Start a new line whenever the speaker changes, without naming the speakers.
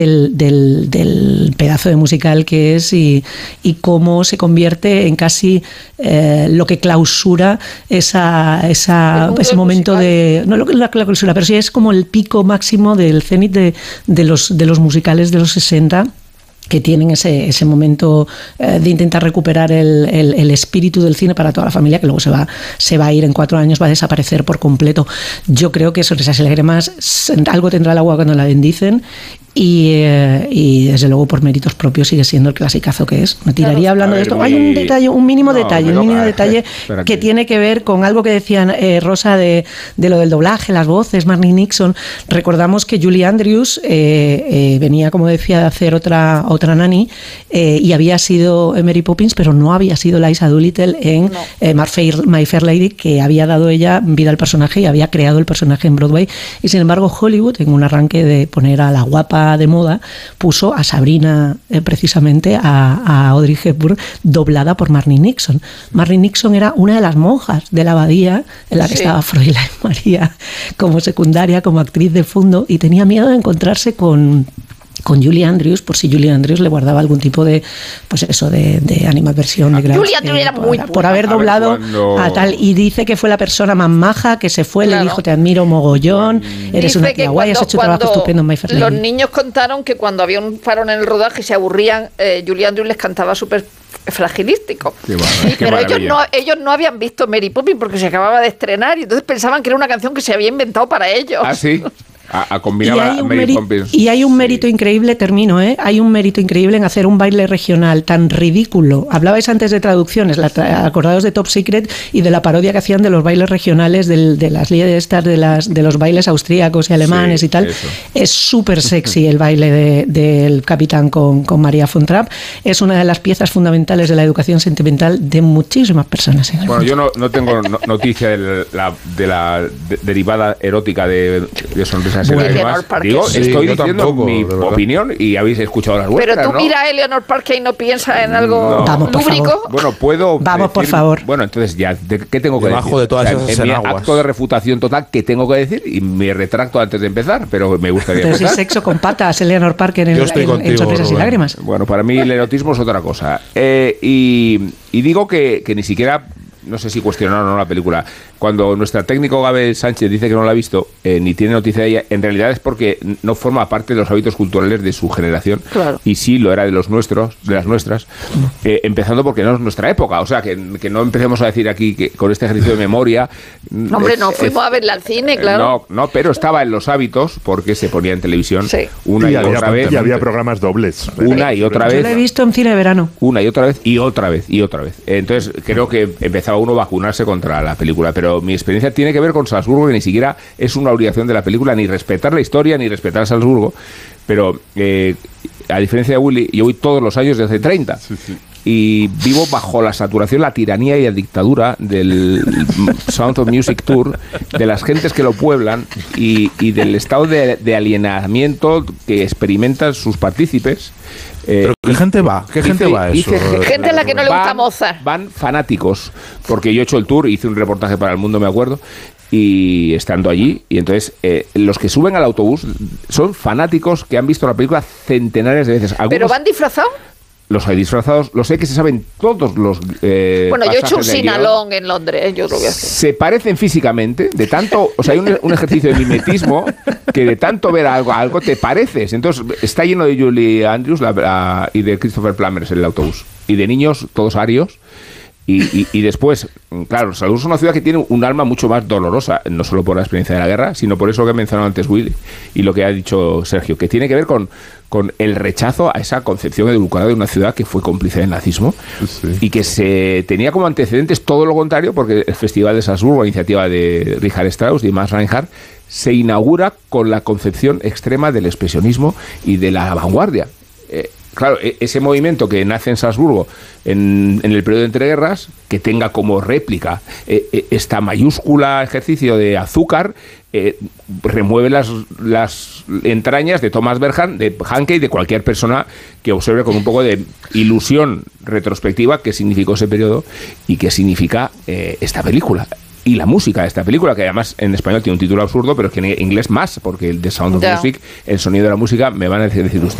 del pedazo de musical que es y cómo se convierte en casi lo que clausura ese momento de... No la clausura, pero sí es como el pico máximo del cenit de los musicales de los 60, que tienen ese momento de intentar recuperar el espíritu del cine para toda la familia, que luego se va a ir en 4 años, va a desaparecer por completo. Yo creo que Sonrisas y Lágrimas algo tendrá el agua cuando la bendicen, y desde luego por méritos propios sigue siendo el clasicazo que es. Me tiraría hablando de esto. Hay un detalle, un mínimo detalle que tiene que ver con algo que decían Rosa de lo del doblaje, las voces, Marnie Nixon. Recordamos que Julie Andrews venía, como decía, de hacer otra Nanny, y había sido Mary Poppins, pero no había sido Liza Doolittle en My Fair Lady, que había dado ella vida al personaje y había creado el personaje en Broadway. Y sin embargo Hollywood, en un arranque de poner a la guapa de moda, puso a Sabrina, precisamente a Audrey Hepburn, doblada por Marnie Nixon. Marnie Nixon era una de las monjas de la abadía en la que estaba Fräulein María como secundaria, como actriz de fondo, y tenía miedo de encontrarse con Julie Andrews, por si Julie Andrews le guardaba algún tipo de, pues eso, de animadversión.
Julie Andrews era muy
por haber doblado a tal, y dice que fue la persona más maja, que se fue, le dijo: te admiro mogollón, eres una tía guay, has hecho un trabajo estupendo en My Fair Lady.
Los niños contaron que cuando había un parón en el rodaje y se aburrían, Julie Andrews les cantaba súper fragilístico. Pero ellos no habían visto Mary Poppins porque se acababa de estrenar, y entonces pensaban que era una canción que se había inventado para ellos.
¿Ah, sí? A combinar a Mary Poppins.
Y hay un mérito increíble, hay un mérito increíble en hacer un baile regional tan ridículo. Hablabais antes de traducciones, acordados de Top Secret y de la parodia que hacían de los bailes regionales, de las líderes estas, de los bailes austríacos y alemanes y tal. Eso. Es súper sexy el baile del capitán con María von Trapp. Es una de las piezas fundamentales de la educación sentimental de muchísimas personas en el mundo.
Yo no tengo noticia de la derivada erótica de Sonrisas. Estoy diciendo mi opinión y habéis escuchado las vuestras.
Pero tú mira a Eleanor Parker y no piensas en algo lúbrico.
Bueno, puedo.
Vamos, por favor.
Bueno, entonces ya, ¿qué tengo que decir?
De todas esas
en mi
enaguas.
acto de refutación total, ¿qué tengo que decir? Y me retracto antes de empezar, pero me gustaría
empezar.
Pero
si sexo con patas, Eleanor Parker en Sonrisas y Lágrimas.
Bueno, para mí el erotismo es otra cosa. Y digo que ni siquiera... No sé si cuestionaron o no la película. Cuando nuestra técnico Gabriel Sánchez dice que no la ha visto, ni tiene noticia de ella, en realidad es porque no forma parte de los hábitos culturales de su generación.
Claro. Y
sí lo era de las nuestras, empezando porque no es nuestra época. O sea, que no empecemos a decir aquí que con este ejercicio de memoria...
Hombre, no fuimos a verla al cine, claro.
No, pero estaba en los hábitos porque se ponía en televisión una y otra vez.
Y había programas dobles.
Una y otra vez.
Yo la he visto en cine de verano.
Una y otra vez y otra vez y otra vez. Entonces creo que empezaba uno a vacunarse contra la película, pero mi experiencia tiene que ver con Salzburgo, que ni siquiera es una obligación de la película, ni respetar la historia, ni respetar a Salzburgo, pero a diferencia de Willy, yo voy todos los años desde 30. Sí. Y vivo bajo la saturación, la tiranía y la dictadura del Sound of Music Tour, de las gentes que lo pueblan y del estado de alienamiento que experimentan sus partícipes.
¿Pero qué gente va? ¿Qué gente va a eso?
Gente a la que no le gusta Mozart.
Van fanáticos, porque yo he hecho el tour, hice un reportaje para El Mundo, me acuerdo, y estando allí, y entonces los que suben al autobús son fanáticos que han visto la película centenares de veces.
¿Pero van disfrazados?
Los hay disfrazados, los sé que se saben todos los
bueno, yo he hecho un sinalón en Londres, yo lo voy a hacer.
Se parecen físicamente, de tanto, o sea, hay un ejercicio de mimetismo que de tanto ver algo te pareces. Entonces, está lleno de Julie Andrews y de Christopher Plummer en el autobús. Y de niños, todos arios. Y después, claro, Salzburgo es una ciudad que tiene un alma mucho más dolorosa, no solo por la experiencia de la guerra, sino por eso que mencionado antes Willy y lo que ha dicho Sergio, que tiene que ver con el rechazo a esa concepción edulcorada de una ciudad que fue cómplice del nazismo y que se tenía como antecedentes todo lo contrario, porque el Festival de Salzburgo, iniciativa de Richard Strauss y Max Reinhardt, se inaugura con la concepción extrema del expresionismo y de la vanguardia. Claro, ese movimiento que nace en Salzburgo en el periodo de entreguerras, que tenga como réplica esta mayúscula ejercicio de Azúcar, remueve las entrañas de Thomas Berhan, de Hanke y de cualquier persona que observe con un poco de ilusión retrospectiva qué significó ese periodo y qué significa esta película. y la música de esta película, que además en español tiene un título absurdo, pero es que en inglés más, porque el The Sound of Music, el sonido de la música, me van a decir ustedes